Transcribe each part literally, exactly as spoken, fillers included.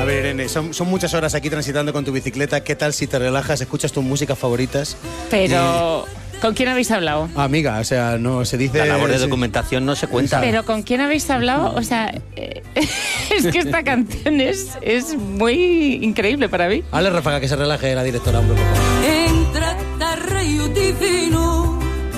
A ver, Irene, son, son muchas horas aquí transitando con tu bicicleta. ¿Qué tal si te relajas, escuchas tus músicas favoritas? Pero... Y... ¿Con quién habéis hablado? Ah, amiga, o sea, no se dice... La labor de sí. documentación no se cuenta. ¿Pero con quién habéis hablado? O sea, eh, es que esta canción es, es muy increíble para mí. Hazle ráfaga que se relaje la directora, hombre, por favor. Entra Río Divino,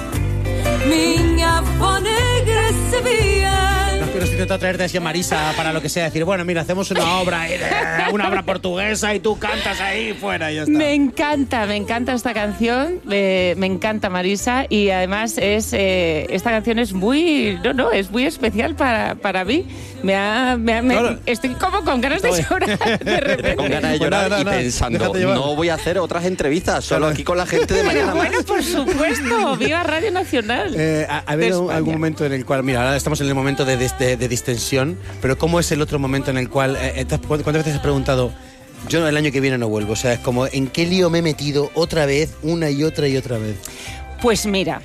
miña negra Sevilla. No es que nos intenta traerte así a Marisa para lo que sea, decir, bueno, mira, hacemos una obra, eh, una obra portuguesa y tú cantas ahí fuera y ya está. Me encanta, me encanta esta canción, eh, me encanta Marisa y además es eh, esta canción es muy, no, no, es muy especial para, para mí. Me ha, me ha, me, claro. Estoy como con ganas de llorar de repente. Con ganas de llorar no, no, no, y pensando, no voy a hacer otras entrevistas, solo aquí con la gente de Mañana Pero bueno, por supuesto, viva Radio Nacional. Eh, ¿Ha habido algún momento en el cual, mira, ahora estamos en el momento de, de, de distensión, pero ¿cómo es el otro momento en el cual, eh, cuántas veces has preguntado, yo el año que viene no vuelvo? O sea, es como, ¿en qué lío me he metido otra vez, una y otra y otra vez? Pues mira,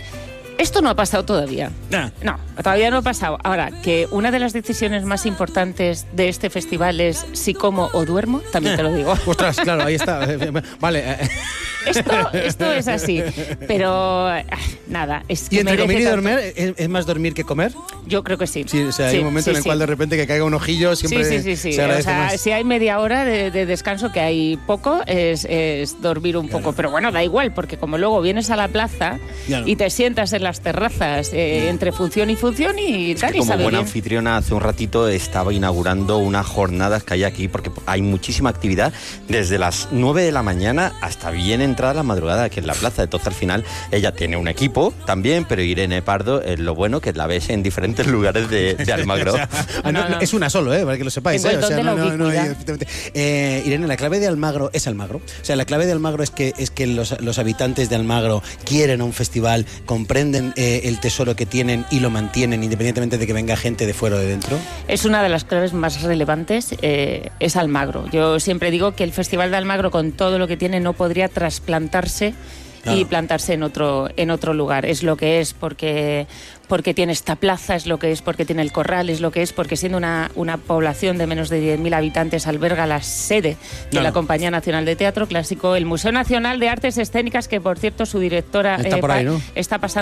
esto no ha pasado todavía. Nah. No, todavía no ha pasado. Ahora, que una de las decisiones más importantes de este festival es si como o duermo, también te lo digo. Ostras, claro, ahí está. Vale. Esto, esto es así, pero nada, es que ¿Y entre comer y tanto. dormir es, es más dormir que comer? Yo creo que sí. Sí, o sea, hay sí, un momento sí, en el sí. cual de repente que caiga un ojillo siempre sí, sí, sí, sí. se agradece o sea, más. Si hay media hora de, de descanso, que hay poco, es, es dormir un Claro. poco. Pero bueno, da igual, porque como luego vienes a la plaza Claro. y te sientas en las terrazas eh, entre función y función y Es tal, que y como sabe buena bien. anfitriona, hace un ratito estaba inaugurando unas jornadas que hay aquí, porque hay muchísima actividad desde las nueve de la mañana hasta bien entrada la madrugada aquí en la plaza. Entonces al final ella tiene un equipo también, pero Irene Pardo es lo bueno que la ves en diferentes lugares de, de Almagro. O sea, no, no, no. Es una solo, ¿eh? Para que lo sepáis. Tengo ¿eh? el O sea, don de no, la no, no, ubicuidad. eh, Irene, la clave de Almagro es Almagro. O sea, la clave de Almagro es que, es que los, los habitantes de Almagro quieren un festival, comprenden eh, el tesoro que tienen y lo mantienen, independientemente de que venga gente de fuera o de dentro. Es una de las claves más relevantes, eh, es Almagro. Yo siempre digo que el Festival de Almagro, con todo lo que tiene, no podría trasplantarse Claro. y plantarse en otro, en otro lugar. Es lo que es porque, porque tiene esta plaza, es lo que es porque tiene el corral, es lo que es porque siendo una, una población de menos de diez mil habitantes alberga la sede de Claro. la Compañía Nacional de Teatro Clásico, el Museo Nacional de Artes Escénicas, que por cierto su directora Está por ahí, ¿no? está pasando